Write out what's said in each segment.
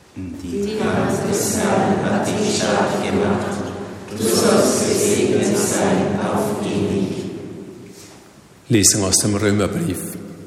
Die Hand des Herrn hat dich stark gemacht. Du sollst gesegnet sein auf ewig. Lesung aus dem Römerbrief.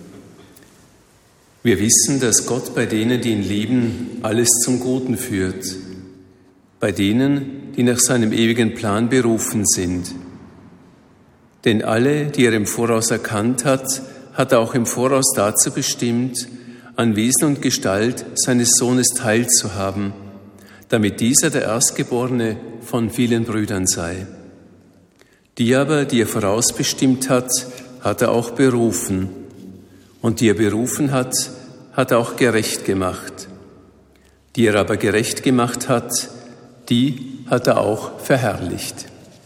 Wir wissen, dass Gott bei denen, die ihn lieben, alles zum Guten führt. Bei denen, die nach seinem ewigen Plan berufen sind. Denn alle, die er im Voraus erkannt hat, hat er auch im Voraus dazu bestimmt, an Wesen und Gestalt seines Sohnes teilzuhaben, damit dieser der Erstgeborene von vielen Brüdern sei. Die aber, die er vorausbestimmt hat, hat er auch berufen. Und die er berufen hat, hat er auch gerecht gemacht. Die er aber gerecht gemacht hat, die hat er auch verherrlicht.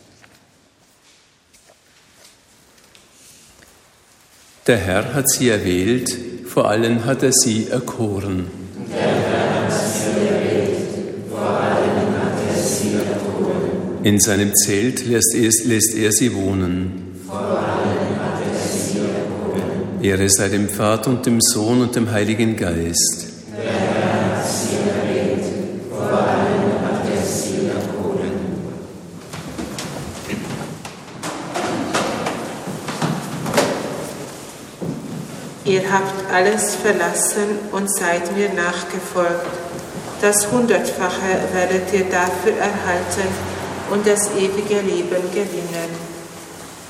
Der Herr hat sie erwählt, vor allen hat er sie erkoren. Der Herr hat sie erwählt, vor allen hat er sie erkoren. In seinem Zelt lässt er sie wohnen. Vor allen hat er sie erkoren. Ehre sei dem Vater und dem Sohn und dem Heiligen Geist. Der Herr hat sie erwählt, vor allen hat er sie erkoren. Ihr habt alles verlassen und seid mir nachgefolgt. Das 100-fache werdet ihr dafür erhalten und das ewige Leben gewinnen.